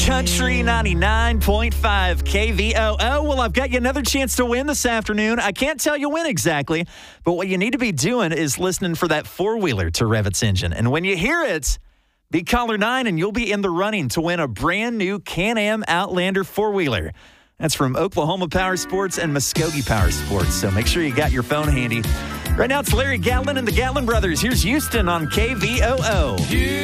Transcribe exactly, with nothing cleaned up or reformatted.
Country ninety-nine point five K V O O. Well, I've got you another chance to win this afternoon. I can't tell you when exactly, but what you need to be doing is listening for that four-wheeler to rev its engine. And when you hear it, be caller nine and you'll be in the running to win a brand new Can-Am Outlander four-wheeler. That's from Oklahoma Power Sports and Muskogee Power Sports. So make sure you got your phone handy. Right now, it's Larry Gatlin and the Gatlin Brothers. Here's Houston on K V O O.